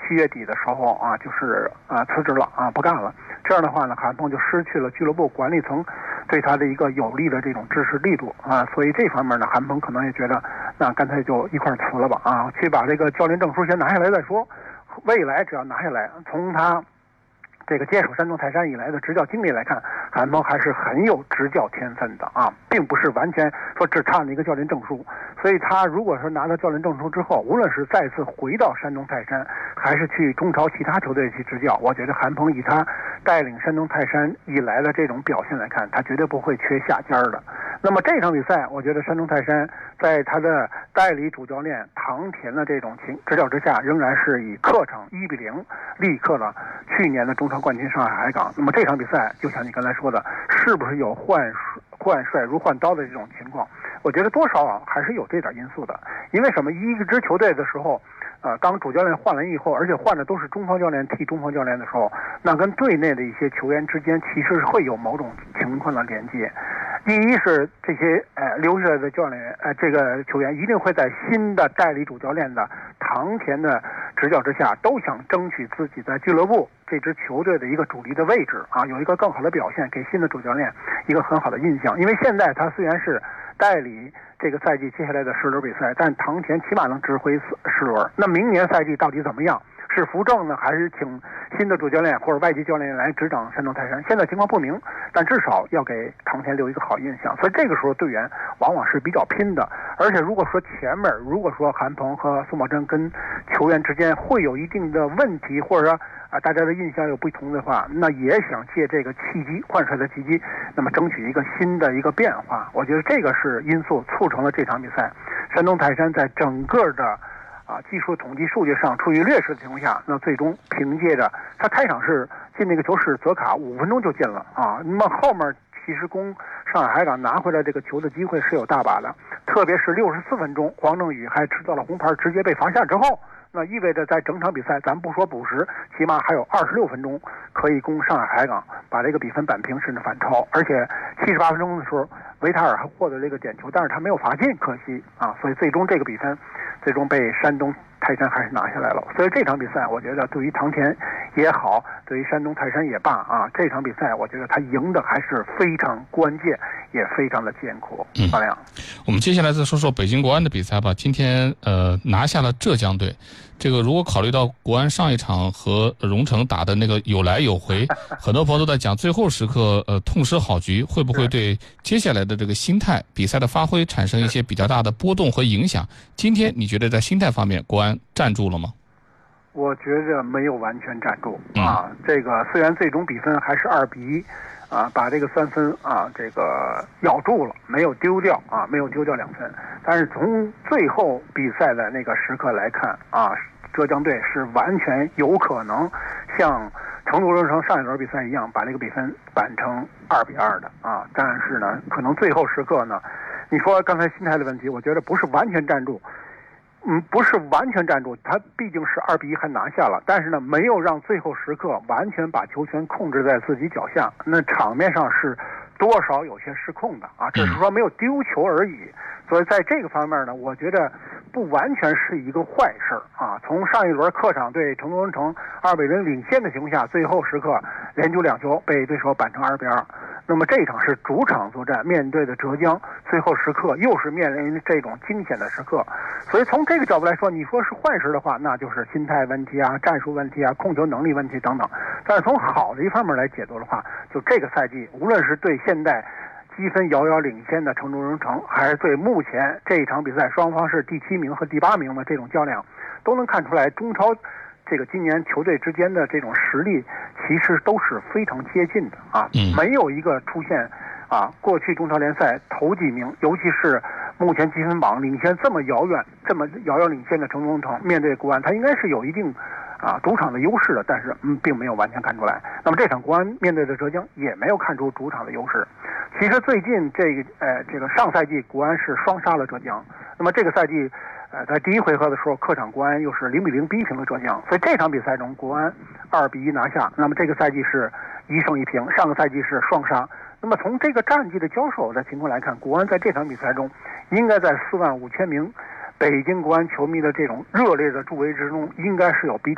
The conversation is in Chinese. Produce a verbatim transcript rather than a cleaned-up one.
七月底的时候啊，就是啊辞职了啊，不干了。这样的话呢，韩鹏就失去了俱乐部管理层对他的一个有力的这种支持力度啊，所以这方面呢，韩鹏可能也觉得，那干脆就一块辞了吧啊，去把这个教练证书先拿下来再说。未来只要拿下来，从他这个接手山东泰山以来的执教经历来看，韩鹏还是很有执教天分的啊，并不是完全说只差那个教练证书。所以他如果说拿到教练证书之后，无论是再次回到山东泰山，还是去中超其他球队去执教，我觉得韩鹏以他带领山东泰山以来的这种表现来看，他绝对不会缺下家的。那么这场比赛，我觉得山东泰山在他的代理主教练唐田的这种情执教之下，仍然是以客场一比零力克了去年的中超冠军上海海港。那么这场比赛，就像你刚才说的，是不是有换换帅如换刀的这种情况？我觉得多少啊还是有这点因素的。因为什么？一支球队的时候，呃，当主教练换了以后，而且换的都是中方教练替中方教练的时候，那跟队内的一些球员之间其实会有某种情况的连接。第一是这些呃留下来的教练员呃这个球员一定会在新的代理主教练的唐田的执教之下，都想争取自己在俱乐部这支球队的一个主力的位置啊，有一个更好的表现，给新的主教练一个很好的印象。因为现在他虽然是代理这个赛季接下来的十轮比赛，但唐田起码能指挥十轮。那明年赛季到底怎么样？是扶正呢，还是请新的主教练或者外籍教练来执掌山东泰山？现在情况不明，但至少要给唐田留一个好印象。所以这个时候队员往往是比较拼的。而且如果说前面如果说韩鹏和苏茂贞跟球员之间会有一定的问题，或者说啊大家的印象有不同的话，那也想借这个契机换帅的契机，那么争取一个新的一个变化。我觉得这个是因素促成了这场比赛，山东泰山在整个的啊，技术统计数据上处于劣势的情况下，那最终凭借着他开场是进那个球是泽卡五分钟就进了啊，那么后面其实攻上海海港拿回来这个球的机会是有大把的，特别是六十四分钟黄正宇还吃到了红牌，直接被罚下之后，那意味着在整场比赛咱不说补时，起码还有二十六分钟可以攻上海海港把这个比分扳平甚至反超。而且七十八分钟的时候维塔尔还获得这个点球，但是他没有罚进，可惜啊，所以最终这个比分最终被山东泰山还是拿下来了。所以这场比赛我觉得对于唐田也好，对于山东泰山也罢啊，这场比赛我觉得他赢的还是非常关键，也非常的艰苦。 嗯， 王亮， 我们接下来再说说北京国安的比赛吧。今天呃拿下了浙江队，这个如果考虑到国安上一场和荣成打的那个有来有回，很多朋友都在讲最后时刻呃痛失好局，会不会对接下来的这个心态、比赛的发挥产生一些比较大的波动和影响？今天你觉得在心态方面，国安站住了吗？ 我觉着没有完全站住啊。嗯、这个虽然最终比分还是二比一，啊，把这个三分啊这个咬住了，没有丢掉啊，没有丢掉两分。但是从最后比赛的那个时刻来看啊，浙江队是完全有可能像成都荣成上一轮比赛一样，把这个比分扳成二比二的啊。但是呢，可能最后时刻呢，你说刚才心态的问题，我觉得不是完全站住。嗯，不是完全站住，他毕竟是二比一还拿下了，但是呢，没有让最后时刻完全把球权控制在自己脚下，那场面上是多少有些失控的啊，只是说没有丢球而已。所以在这个方面呢，我觉得不完全是一个坏事啊。从上一轮客场对成都荣成二比零领先的情况下，最后时刻连丢两球被对手扳成二比二。那么这一场是主场作战，面对的浙江，最后时刻又是面临这种惊险的时刻，所以从这个角度来说，你说是坏事的话，那就是心态问题啊、战术问题啊、控球能力问题等等。但是从好的一方面来解读的话，就这个赛季，无论是对现在积分遥遥领先的成都荣成，还是对目前这一场比赛双方是第七名和第八名的这种较量，都能看出来中超这个今年球队之间的这种实力其实都是非常接近的啊，没有一个出现啊过去中超联赛头几名，尤其是目前积分榜领先这么遥远、这么遥遥领先的成都荣成，面对国安，他应该是有一定啊主场的优势的，但是嗯并没有完全看出来。那么这场国安面对的浙江也没有看出主场的优势。其实最近这个呃这个上赛季国安是双杀了浙江，那么这个赛季。呃，在第一回合的时候，客场国安又是零比零逼平了浙江，所以这场比赛中，国安二比一拿下。那么这个赛季是一胜一平，上个赛季是双杀。那么从这个战绩的交手的情况来看，国安在这场比赛中，应该在四万五千名北京国安球迷的这种热烈的助威之中，应该是有比